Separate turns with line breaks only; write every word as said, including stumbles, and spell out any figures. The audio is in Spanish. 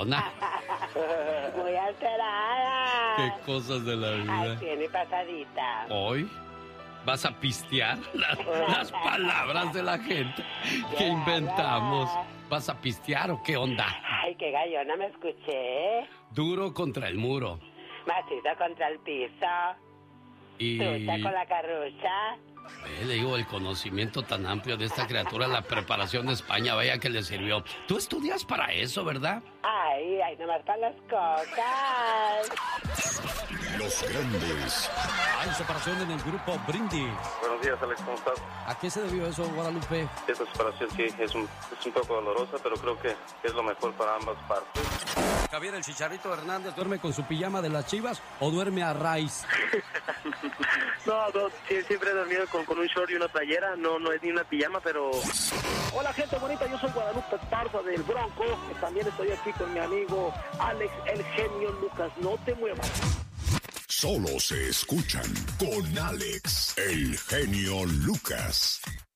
enojona.
Muy alterada.
Qué cosas de la vida.
Ay, tiene pasadita.
¿Hoy vas a pistear las, las palabras de la gente que inventamos? ¿Vas a pistear o qué onda?
Ay, qué gallona, me escuché.
Duro contra el muro.
Macizo contra el piso.
Y...
Trucha con la carrucha.
Eh, le digo, el conocimiento tan amplio de esta criatura, la preparación de España, vaya que le sirvió. Tú estudias para eso, ¿verdad?
Ay, ay, nomás para las cosas.
Los grandes.
Hay separación en el grupo Brindis.
Buenos días, Alex, ¿cómo estás?
¿A qué se debió eso, Guadalupe?
Esta separación sí es un, es un poco dolorosa, pero creo que es lo mejor para ambas partes.
Javier, el Chicharito Hernández, ¿duerme con su pijama de las Chivas o duerme a raíz?
No, no, sí, siempre he dormido con, con un short y una playera, no, no es ni una pijama, pero... Hola, gente bonita, yo soy Guadalupe Parza del Bronco, también estoy aquí con mi amigo Alex, el genio Lucas, no te muevas.
Solo se escuchan con Alex, el genio Lucas.